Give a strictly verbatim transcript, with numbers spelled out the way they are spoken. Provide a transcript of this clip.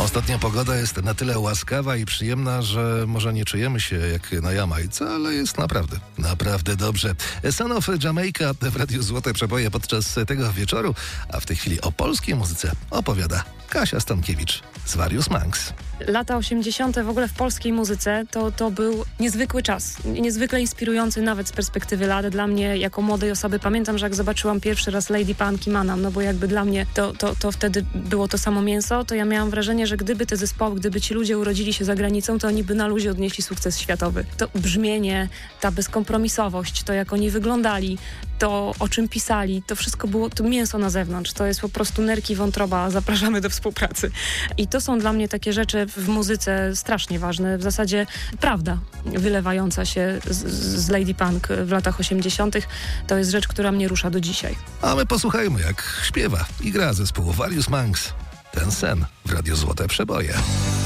Ostatnia pogoda jest na tyle łaskawa i przyjemna, że może nie czujemy się jak na Jamajce, ale jest naprawdę, naprawdę dobrze. Son of Jamaica w Radiu Złote Przeboje podczas tego wieczoru, a w tej chwili o polskiej muzyce opowiada Kasia Stankiewicz z Various Monks. Lata osiemdziesiąte w ogóle w polskiej muzyce to, to był niezwykły czas. Niezwykle inspirujący nawet z perspektywy lat. Dla mnie jako młodej osoby pamiętam, że jak zobaczyłam pierwszy raz Lady Punk i Manam, no bo jakby dla mnie to, to, to wtedy było to samo mięso, to ja miałam wrażenie, że gdyby te zespoły, gdyby ci ludzie urodzili się za granicą, to oni by na luzie odnieśli sukces światowy. To brzmienie, ta bezkompromisowość, to jak oni wyglądali, to o czym pisali, to wszystko było to mięso na zewnątrz. To jest po prostu nerki, wątroba, zapraszamy do współpracy. I to są dla mnie takie rzeczy w muzyce strasznie ważne. W zasadzie prawda wylewająca się z, z Lady Punk w latach osiemdziesiątych to jest rzecz, która mnie rusza do dzisiaj. A my posłuchajmy, jak śpiewa i gra zespół Various Monks. Ten sen w Radiu Złote Przeboje.